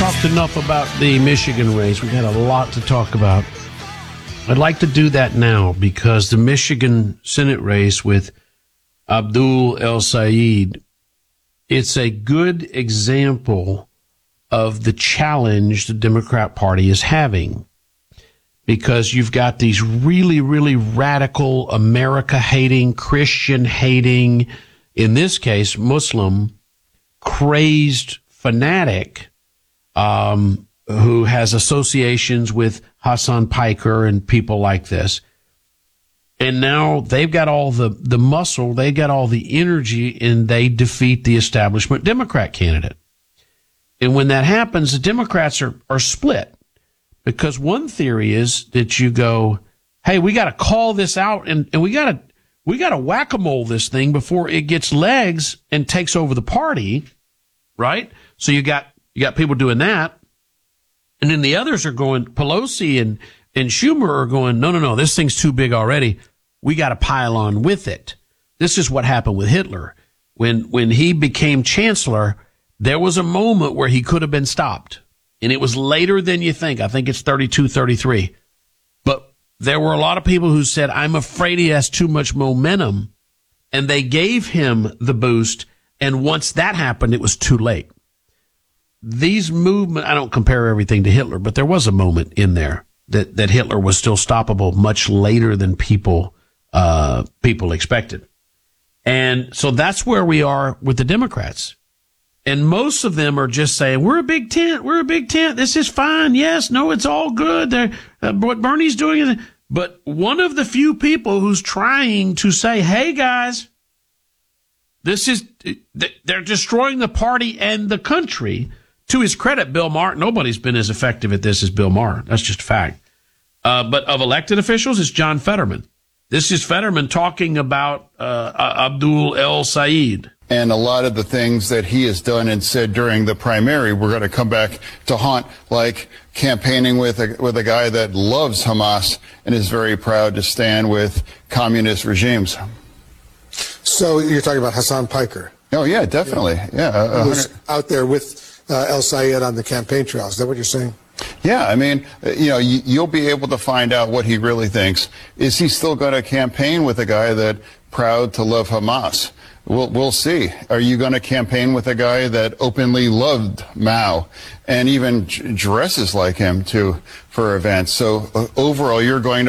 talked enough about the Michigan race. We've got a lot to talk about. I'd like to do that now because the Michigan Senate race with Abdul El-Sayed, it's a good example of the challenge the Democrat Party is having, because you've got these really, really radical, America-hating, Christian-hating, in this case, Muslim, crazed fanatic who has associations with Hassan Piker and people like this. And now they've got all the muscle, they got all the energy, and they defeat the establishment Democrat candidate. And when that happens, the Democrats are split, because one theory is that you go, hey, we got to call this out and we got to whack-a-mole this thing before it gets legs and takes over the party, right? So you got people doing that. And then the others are going, Pelosi and Schumer are going, no, this thing's too big already. We got to pile on with it. This is what happened with Hitler. When he became chancellor, there was a moment where he could have been stopped. And it was later than you think. I think it's 32, 33. But there were a lot of people who said, I'm afraid he has too much momentum. And they gave him the boost. And once that happened, it was too late. These movements, I don't compare everything to Hitler, but there was a moment in there that Hitler was still stoppable much later than people expected. And so that's where we are with the Democrats. And most of them are just saying, we're a big tent. This is fine. Yes, no, it's all good. What Bernie's doing is, but one of the few people who's trying to say, hey guys, they're destroying the party and the country. To his credit, Bill Maher, nobody's been as effective at this as Bill Maher. That's just a fact. But of elected officials, it's John Fetterman. This is Fetterman talking about Abdul El-Sayed. And a lot of the things that he has done and said during the primary, we're going to come back to haunt, like campaigning with a guy that loves Hamas and is very proud to stand with communist regimes. So you're talking about Hassan Piker? Oh, yeah, definitely. Yeah, who was out there with El-Sayed on the campaign trail. Is that what you're saying? Yeah, I mean, you'll be able to find out what he really thinks. Is he still going to campaign with a guy that proud to love Hamas? We'll see. Are you going to campaign with a guy that openly loved Mao and even dresses like him for events? So overall, you're going to